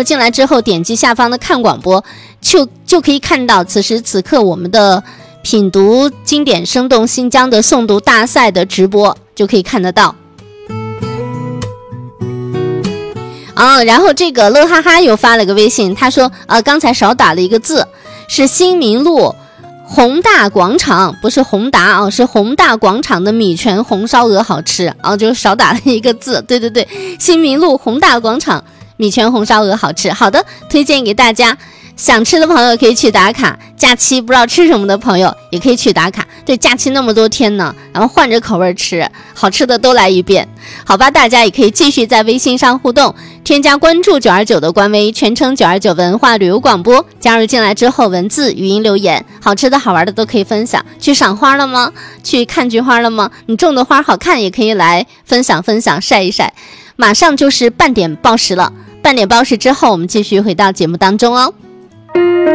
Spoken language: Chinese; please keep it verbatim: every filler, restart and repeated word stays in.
入进来之后，点击下方的看广播，就就可以看到此时此刻我们的品读经典生动新疆的诵读大赛的直播，就可以看得到。啊，然后这个乐哈哈又发了个微信，他说呃，刚才少打了一个字，是新民路宏大广场，不是宏达啊，是宏大广场的米泉红烧鹅好吃啊，就少打了一个字。对对对，新民路宏大广场米泉红烧鹅好吃。好的，推荐给大家，想吃的朋友可以去打卡，假期不知道吃什么的朋友也可以去打卡。对，假期那么多天呢，然后换着口味吃，好吃的都来一遍。好吧，大家也可以继续在微信上互动，添加关注九二九的官微，全称九二九文化旅游广播，加入进来之后文字语音留言，好吃的好玩的都可以分享。去赏花了吗？去看菊花了吗？你种的花好看也可以来分享分享，晒一晒。马上就是半点报时了，半点报时之后我们继续回到节目当中哦。